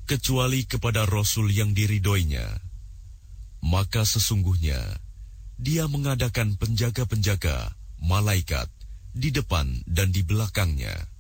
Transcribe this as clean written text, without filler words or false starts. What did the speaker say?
kecuali kepada Rasul yang diridhoinya. Maka sesungguhnya dia mengadakan penjaga-penjaga, malaikat, di depan dan di belakangnya.